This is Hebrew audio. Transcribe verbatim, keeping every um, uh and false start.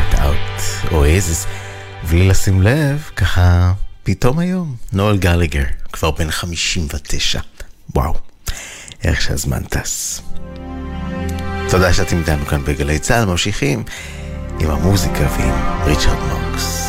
heart out, אוהז, בלי לשים לב, ככה פתאום היום, נואל גלגר, כבר בן חמישים ותשע. וואו, איך שהזמן טס. תודה שאתם איתנו כאן בגלי צהל, ממשיכים עם המוזיקה ועם ריצ'רד מרקס.